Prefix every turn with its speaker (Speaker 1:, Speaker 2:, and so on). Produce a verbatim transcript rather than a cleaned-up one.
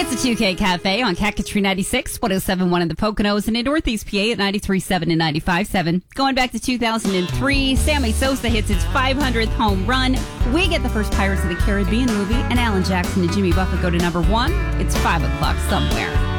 Speaker 1: It's a two K Cafe on Cat Country ninety-six, one oh seven point one in the Poconos, and in Northeast P A at ninety-three point seven and ninety-five point seven. Going back to two thousand three, Sammy Sosa hits his five hundredth home run. We get the first Pirates of the Caribbean movie, and Alan Jackson and Jimmy Buffett go to number one. It's five o'clock somewhere.